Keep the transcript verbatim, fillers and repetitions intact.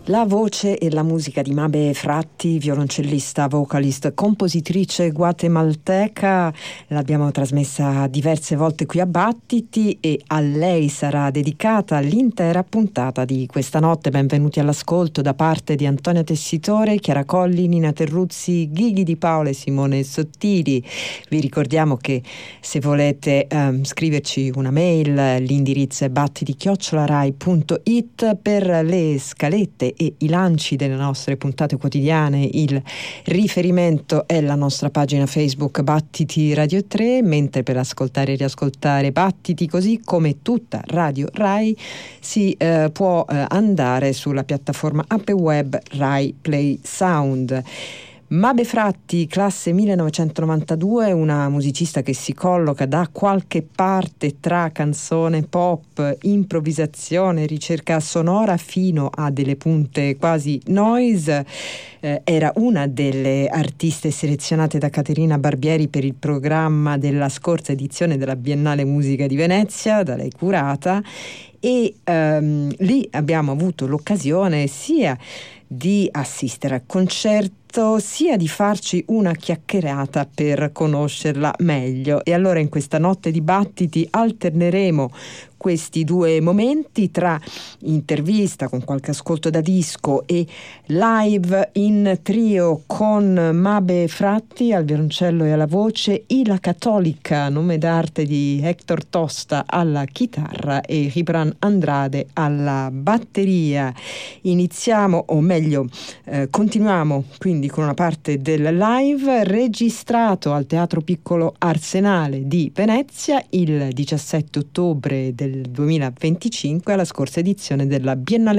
La voce e la musica di Mabe Fratti, violoncellista, vocalist, compositrice guatemalteca, l'abbiamo trasmessa diverse volte qui a Battiti e a lei sarà dedicata l'intera puntata di questa notte. Benvenuti all'ascolto da parte di Antonia Tessitore, Chiara Colli, Nina Terruzzi, Ghighi Di Paola e Simone Sottili. Vi ricordiamo che se volete um, scriverci una mail, l'indirizzo è battiti chiocciola rai punto it. Per le scalette e i lanci delle nostre puntate quotidiane il riferimento è la nostra pagina Facebook Battiti Radio tre, mentre per ascoltare e riascoltare Battiti, così come tutta Radio Rai, si eh, può eh, andare sulla piattaforma app web Rai Play Sound. Mabe Fratti, classe millenovecentonovantadue, una musicista che si colloca da qualche parte tra canzone pop, improvvisazione, ricerca sonora fino a delle punte quasi noise. Eh, era una delle artiste selezionate da Caterina Barbieri per il programma della scorsa edizione della Biennale Musica di Venezia, da lei curata, e ehm, lì abbiamo avuto l'occasione sia di assistere al concerto sia di farci una chiacchierata per conoscerla meglio. E allora in questa notte di Battiti alterneremo questi due momenti tra intervista con qualche ascolto da disco e live in trio con Mabe Fratti al violoncello e alla voce, Ila Cattolica, nome d'arte di Hector Tosta, alla chitarra e Gibran Andrade alla batteria. Iniziamo, o meglio eh, continuiamo quindi con una parte del live registrato al Teatro Piccolo Arsenale di Venezia il diciassette ottobre del duemilaventicinque alla scorsa edizione della Biennale